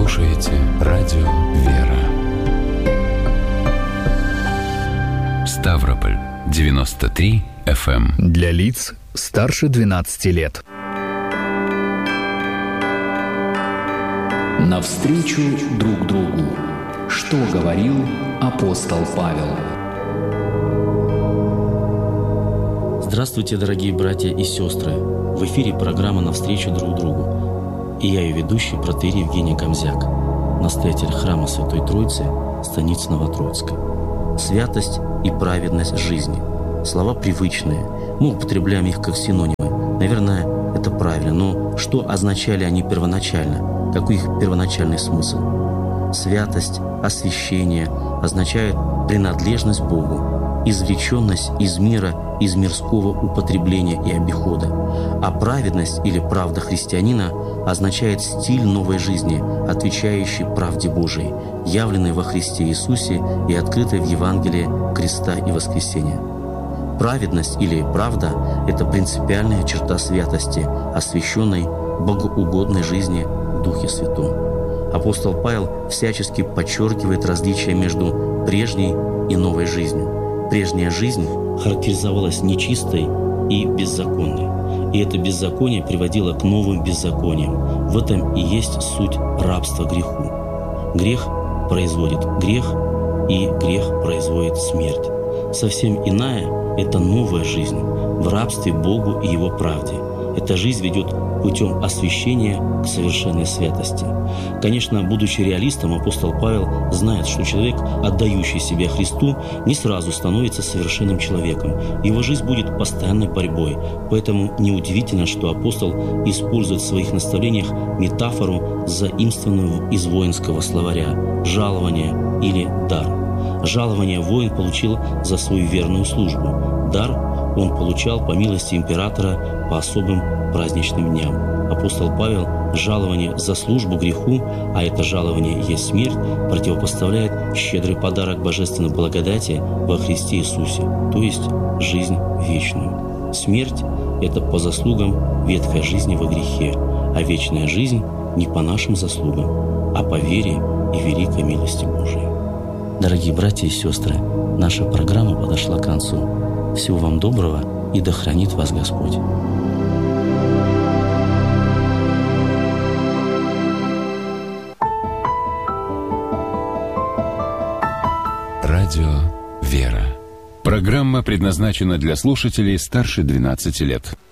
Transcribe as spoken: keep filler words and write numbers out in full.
слушаете радио «Вера». Ставрополь девяносто три эф эм. Для лиц старше двенадцати лет. Навстречу друг другу. Что говорил апостол Павел? Здравствуйте, дорогие братья и сестры! В эфире программа «Навстречу друг другу». И я ее ведущий, протоиерей Евгений Камзяк, настоятель храма Святой Троицы, станицы Новотроицка. Святость и праведность жизни. Слова привычные. Мы употребляем их как синонимы. Наверное, это правильно. Но что означали они первоначально? Какой их первоначальный смысл? Святость, освящение означает принадлежность Богу, извлеченность из мира, из мирского употребления и обихода. А праведность или правда христианина означает стиль новой жизни, отвечающий правде Божией, явленной во Христе Иисусе и открытой в Евангелии креста и воскресения. Праведность или правда – это принципиальная черта святости, освященной богоугодной жизни в Духе Святом. Апостол Павел всячески подчеркивает различия между прежней и новой жизнью. Прежняя жизнь характеризовалась нечистой и беззаконной. И это беззаконие приводило к новым беззакониям. В этом и есть суть рабства греху. Грех производит грех, и грех производит смерть. Совсем иная – это новая жизнь в рабстве Богу и Его правде. Эта жизнь ведет путем освящения к совершенной святости. Конечно, будучи реалистом, апостол Павел знает, что человек, отдающий себя Христу, не сразу становится совершенным человеком. Его жизнь будет постоянной борьбой. Поэтому неудивительно, что апостол использует в своих наставлениях метафору, заимствованную из воинского словаря – жалование или дар. Жалование воин получил за свою верную службу. Дар он получал по милости императора по особым праздничным дням. Апостол Павел жалование за службу греху, а это жалование есть смерть, противопоставляет щедрый подарок божественной благодати во Христе Иисусе, то есть жизнь вечную. Смерть – это по заслугам ветхой жизни во грехе, а вечная жизнь не по нашим заслугам, а по вере и великой милости Божией. Дорогие братья и сестры, наша программа подошла к концу. Всего вам доброго, и да хранит вас Господь. Радио «Вера». Программа предназначена для слушателей старше двенадцати лет.